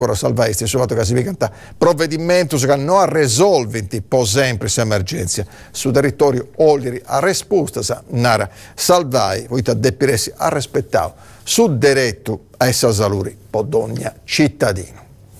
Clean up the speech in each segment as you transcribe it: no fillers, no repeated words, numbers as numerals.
ora salvaesti sul fatto che si vicanta provvedimento che non ha risolventi po' sempre questa emergenza su territorio Oglieri a risposta nara salvai voi da depiresi a rispettare sul diritto a essa saluri pod ogni cittadino.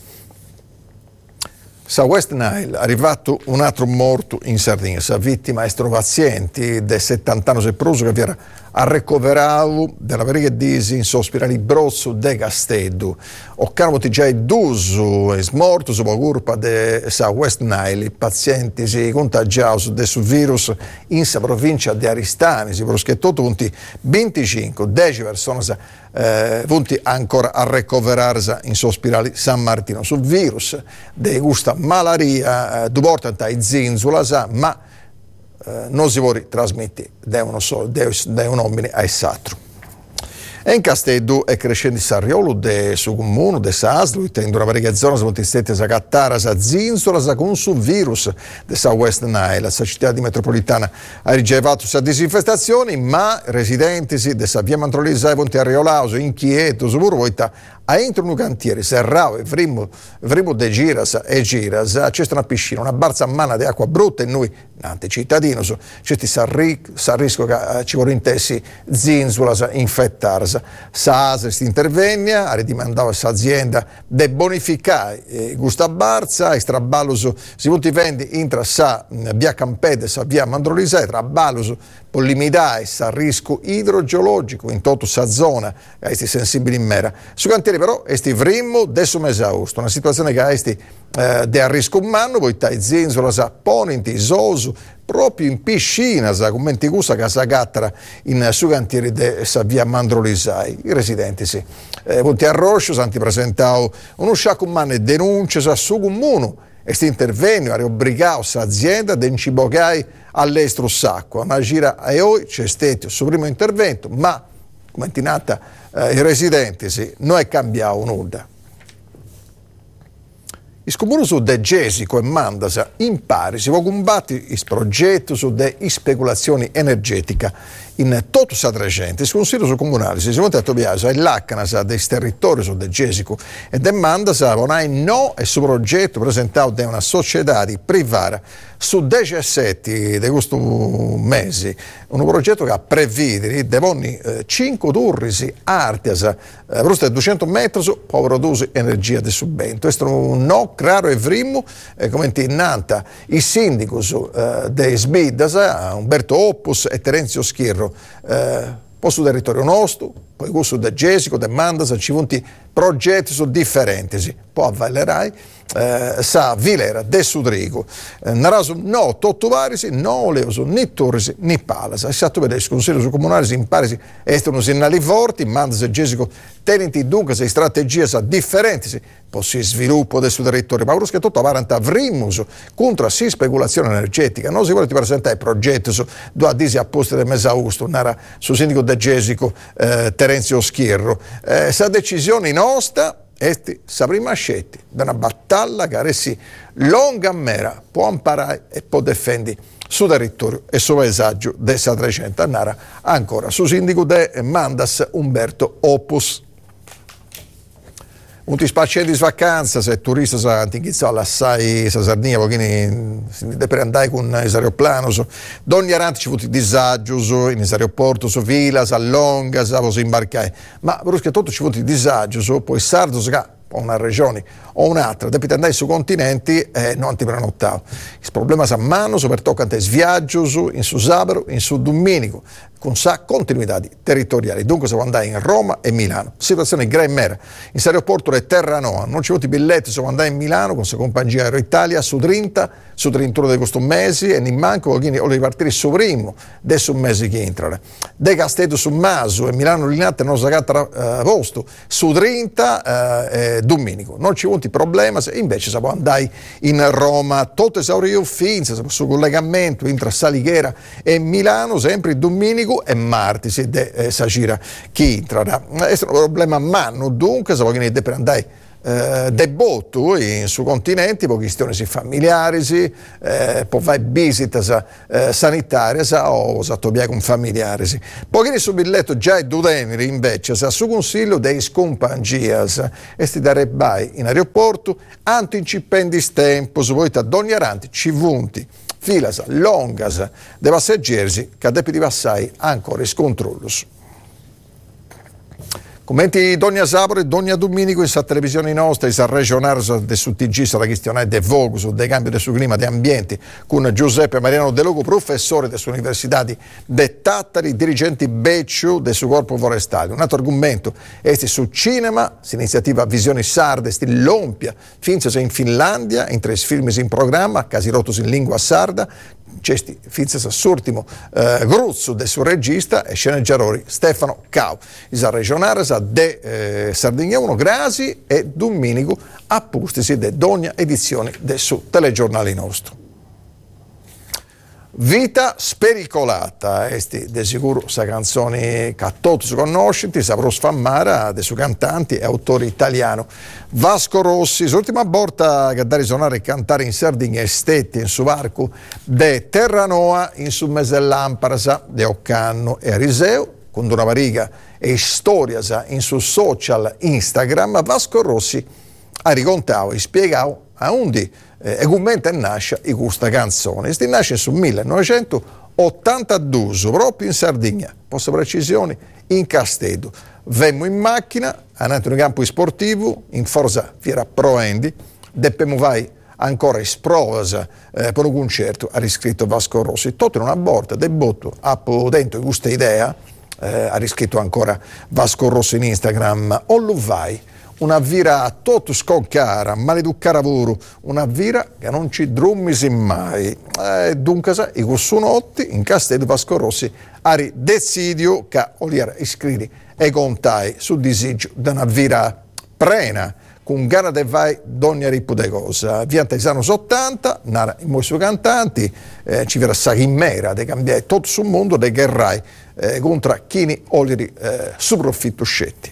Sa West Nile è arrivato un altro morto in Sardegna, sa vittima è paziente di 70 anni sepruso che era a ricoverato della veriga disi in sospirali Brozzo de Castello. O caro ti già duso è morto su colpa di sa West Nile, i pazienti si contagiano del virus in sa provincia di Aristani, si proschettò 25, 10 persone punti ancora a ricoverarsi in sospirali San Martino sul virus di questa malaria due volte ai zinzula ma non si vuole trasmettere da un uomo a s'altro. E in Castello è crescendo il Sarriolo del suo comune, del Saslo, in una varia zona sono stati a cattare a zinzola con su virus del West Nile. La città metropolitana ha ricevuto questa disinfestazione, ma residenti della via Mantrolisa e Ponte Arriolauso, inquieto, su Burvoita, a entro un cantiere serrao e vrimo de giras e giras, c'è una piscina, una barza a mano di acqua brutta e noi, nante cittadini, c'è sa rischio che ci vorrà intessi zinzulas infettarsi. Sa ASL si intervenne, ha ridimandava questa azienda de bonificare questa barza, e straballos si punti vendi intra sa via Campede, sa via Mandrolisa, e traballos può limitare il rischio idrogeologico in tutta questa zona, che è sensibile in mera. Su cantieri però esti vrimo adesso mese agosto, una situazione che esti de a rischio umano, poi tai zinzola sa ponenti sosu proprio in piscina sa commenti gusa che sa gattara in su cantieri de sa via Mandrolisai. I residenti sì. Punti a Roscio santi presentau uno sciacco umano e denunce sa su comune. Esti intervento ha obbligato questa azienda ad incibogai all'estero sacco. Una gira e oggi c'è stato il suo primo intervento, ma come è nata i residenti sì, non è cambiato nulla. Il comune su de Gesico e Mandasa in pari si può combattere il progetto su de speculazioni energetica in tutto sa 300. Il consiglio comunale si è trovato e l'Accanasa dei territori su de Gesico e de Mandasa non no e su progetto presentato da una società privata su 17 di questo mese, un progetto che prevede devonni 5 turrisi artiasa per 200 metri per produrre energia di subento. Questo è un no chiaro e vrimo, come innanta i sindicos dei Sbidas, Umberto Oppus e Terenzio Schirro, poi sul territorio nostro, poi questo da Gesico, da Mandasa, ci sono progetti su differenti, poi avvalerai sa Vilera de Sudrigo naraso no tottuvarisi no leoso né torrisi né palasa esatto per il consiglio comunale si imparisi estano segnali forti Mandasa Gesico tenenti dunque se strategie sa differenti si sviluppo del suo territorio ma che tutto avanti avremmo contro la speculazione energetica non si vuole presentare progetti su due disi apposti del mese augusto nara su sindaco de Gesico Terenzio Schierro sa decisione nostra esti sa prima scelta da una battaglia che adesso longa mera può imparare e può difendere su territorio e su paesaggio del 300 andare ancora su sindaco de Mandas Umberto Oppus. Un spacci di vacanza, se turista sa antichizzò assai sa Sardegna, perché per andare con i aeroplani, ogni aranti ci fu disagio in aeroporto, su vila, sa longa, sa si imbarcare, ma perché tutto ci fu disagio, poi sardo sa o una regione o un'altra, deve andare su continenti e non ti prenottavo. Il problema sa mano, soprattutto quando sviaggio in su sabato, in su domenico, con sa continuità territoriali. Dunque se può andare in Roma e Milano. Situazione grave mera. In aeroporto è Terranova, non ci vuole i biglietti, se può andare in Milano con la compagnia Aero Italia su 30, su 31 di questo mese e non manco o li partire su primo, adesso un mese che entrano. De Castello su Maso e Milano Linate non sa posto, su 30 domenico. Non ci vuole problema, invece si può andare in Roma, tutto esaurito finza, su collegamento tra Salighera e Milano, sempre domenico e martedì, de sa gira chi entrerà. È un problema manno, dunque si può per andare debotto in su continenti, per questioni familiari, poi fare visite sanitarie o con familiari. Poi su biglietto già è dudenere invece su consiglio dei scompangias e sti darebbe in aeroporto anticipendis tempos, voi da ogni aranti ci vunti filas longas de passeggeri che depi di passare ancora i controllos. Commenti Donia Sapore e Donia Dominico in sa televisione nostra, sa regionale de su TG, sa la questione de Vogus, de cambio del suo clima, de ambienti, con Giuseppe Mariano De Logo, professore dell'Università de Tattari, dirigenti Becciu del suo corpo forestale. Un altro argomento è su cinema, iniziativa Visioni Sarde, l'Ompia, finza in Finlandia, in 3 film in programma, casi rotos in lingua sarda, cesti finza s'ultimo gruzzo del suo regista e sceneggiatore Stefano Cau. Isa regionale de Sardegna 1 Grasi e Dominico appustisi de ogni edizione del suo telegiornale nostro. Vita spericolata, esti de sicuro sa canzone che tutti conoscenti, saprò sfammare de su cantanti e autori italiano. Vasco Rossi, l'ultima volta che da risuonare e cantare in Sardegna estetti in su varco de Terranoa in su Mesellamparasa de Occanno e Ariseo, con una variga e storia in su social Instagram, Vasco Rossi ha ricontato e spiegato a undi e commenta e nasce in questa canzone. Sti nasce su 1982, proprio in Sardegna, posso precisioni, in Castedo. Vemmo in macchina, andato in campo sportivo, in forza fiera proendi, deppemo vai ancora esprovasa per un concerto, ha riscritto Vasco Rossi. Tutto in una volta, debutto, ha dentro questa idea, ha riscritto ancora Vasco Rossi in Instagram, o lo vai, una vira tutto sconcara, maleducare lavoro, una vira che non ci drummisi mai. Dunque, i cussunotti in Castello Vasco Rossi ha decidio che oliera iscrivi e contai sul disagio da una vira prena, con gara de vai d'ogni rippo de cosa. Via Taisano 80, nara i suoi cantanti, ci verrà sa in mera de cambiare tutto sul mondo de guerrai contro chi olieri su profitto scetti.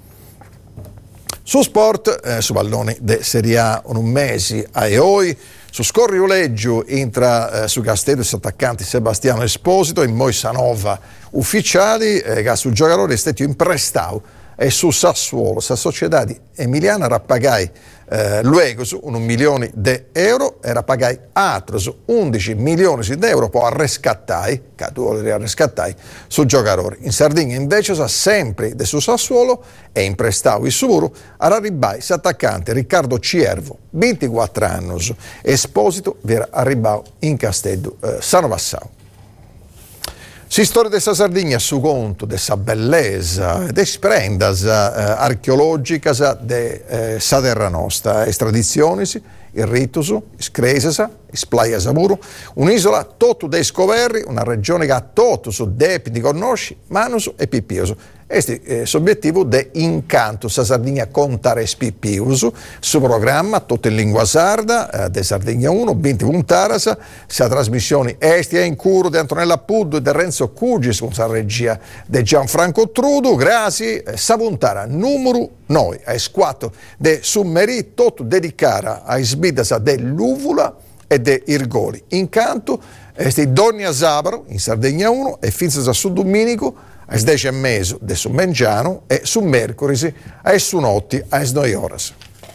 Su sport, su pallone de Serie A un mese a EOI, su scorrioleggio entra su Castello attaccante Sebastiano Esposito in Moisanova ufficiali che su giocatore è stato imprestato e su Sassuolo, sa società emiliana rappagai luego su 1 milione di euro e rappagai altro su 11 milioni di euro poi rescattai, che tu vuoi rescattai su giocatori. In Sardegna invece sa sempre de su Sassuolo e imprestato il suo arribai s'attaccante Riccardo Ciervo, 24 anni, Esposito vera arribao in Castello Sano Vassao. Si storia della Sardegna su conto della bellezza e delle sprendas archeologiche della terra nostra, le tradizioni, il ritus, le cresese, le playa Saburo, un'isola tutto dei scoverri, una regione che ha tutto su depi di conosci, manus e pippioso. Questo è l'obiettivo de incanto sa Sardegna contare spippius, su programma tutto in lingua sarda, de Sardegna 1, 20 puntaras, sa trasmissioni esti in curo di Antonella Puddo e di Renzo Cugis, con sa regia di Gianfranco Trudu, grazie, sa puntara numero noi, a squatto de Summeri, tutto dedicare a sbidas dell'Uvula e de Irgoli. Incanto, esti Donia Sabaro, in Sardegna 1, e finza su Dominico, a 10:30 de su Mengiano e su Mercoris a su notti a 9 horas.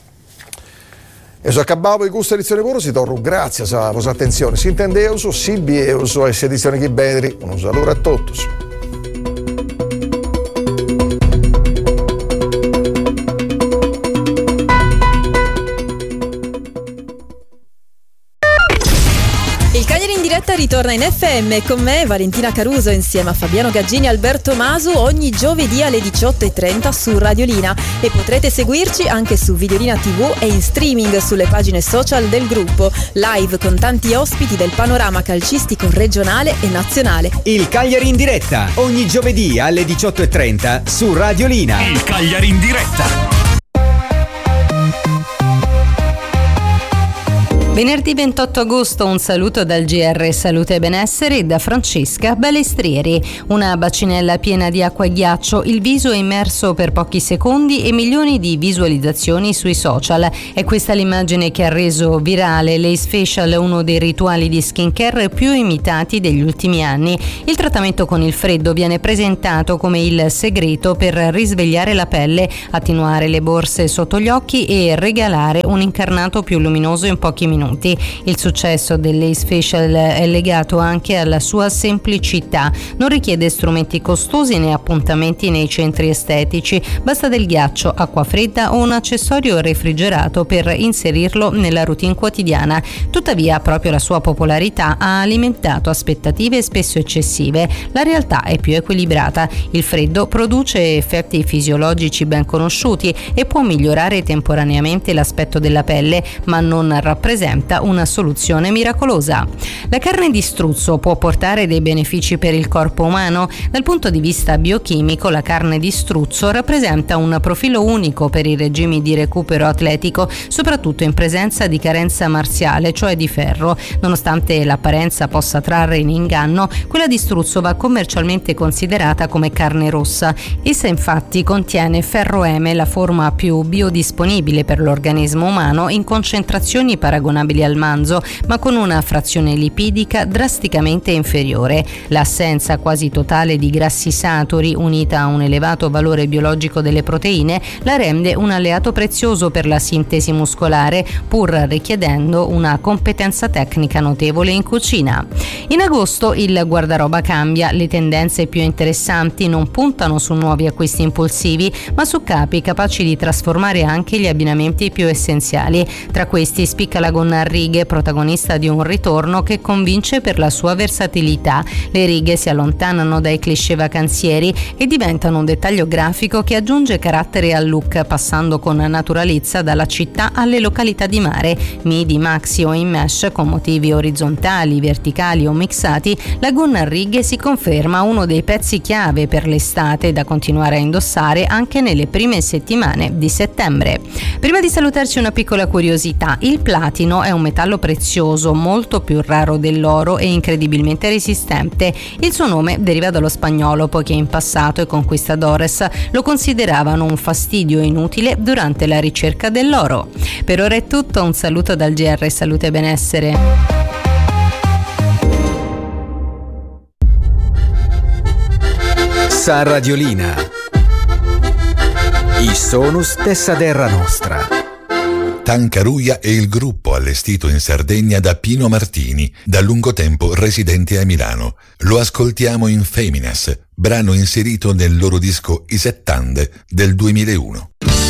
E so acabavo di questa edizione pure, si torno grazie a vostra attenzione, si intendeuso, si bieuso e si edizione che bedri, un saluto a tutti. Ritorna in FM con me Valentina Caruso insieme a Fabiano Gaggini e Alberto Masu ogni giovedì alle 18:30 su Radiolina e potrete seguirci anche su Videolina TV e in streaming sulle pagine social del gruppo, live con tanti ospiti del panorama calcistico regionale e nazionale. Il Cagliari in diretta ogni giovedì alle 18:30 su Radiolina. Il Cagliari in diretta. Venerdì 28 agosto un saluto dal GR Salute e Benessere da Francesca Balestrieri. Una bacinella piena di acqua e ghiaccio, il viso è immerso per pochi secondi e milioni di visualizzazioni sui social. È questa l'immagine che ha reso virale l'Ace Facial, uno dei rituali di skincare più imitati degli ultimi anni. Il trattamento con il freddo viene presentato come il segreto per risvegliare la pelle, attenuare le borse sotto gli occhi e regalare un incarnato più luminoso in pochi minuti. Il successo dell'Ace Facial è legato anche alla sua semplicità. Non richiede strumenti costosi né appuntamenti nei centri estetici, basta del ghiaccio, acqua fredda o un accessorio refrigerato per inserirlo nella routine quotidiana. Tuttavia, proprio la sua popolarità ha alimentato aspettative spesso eccessive. La realtà è più equilibrata. Il freddo produce effetti fisiologici ben conosciuti e può migliorare temporaneamente l'aspetto della pelle, ma non rappresenta una soluzione miracolosa. La carne di struzzo può portare dei benefici per il corpo umano. Dal punto di vista biochimico, la carne di struzzo rappresenta un profilo unico per i regimi di recupero atletico, soprattutto in presenza di carenza marziale, cioè di ferro. Nonostante l'apparenza possa trarre in inganno, quella di struzzo va commercialmente considerata come carne rossa. Essa infatti contiene ferro M, la forma più biodisponibile per l'organismo umano, in concentrazioni paragonabili al manzo, ma con una frazione lipidica drasticamente inferiore. L'assenza quasi totale di grassi saturi, unita a un elevato valore biologico delle proteine, la rende un alleato prezioso per la sintesi muscolare, pur richiedendo una competenza tecnica notevole in cucina. In agosto il guardaroba cambia, le tendenze più interessanti non puntano su nuovi acquisti impulsivi, ma su capi capaci di trasformare anche gli abbinamenti più essenziali. Tra questi spicca la gonna a righe, protagonista di un ritorno che convince per la sua versatilità. Le righe si allontanano dai cliché vacanzieri e diventano un dettaglio grafico che aggiunge carattere al look, passando con naturalezza dalla città alle località di mare. Midi, maxi o in mesh con motivi orizzontali, verticali o mixati, la gonna a righe si conferma uno dei pezzi chiave per l'estate da continuare a indossare anche nelle prime settimane di settembre. Prima di salutarci una piccola curiosità: il platino è un metallo prezioso, molto più raro dell'oro e incredibilmente resistente. Il suo nome deriva dallo spagnolo, poiché in passato i conquistadores lo consideravano un fastidio inutile durante la ricerca dell'oro. Per ora è tutto, un saluto dal GR Salute e Benessere. Sa Radiolina. I sonus dessa terra nostra. Tancaruia è il gruppo allestito in Sardegna da Pino Martini, da lungo tempo residente a Milano. Lo ascoltiamo in Feminas, brano inserito nel loro disco I Settande del 2001.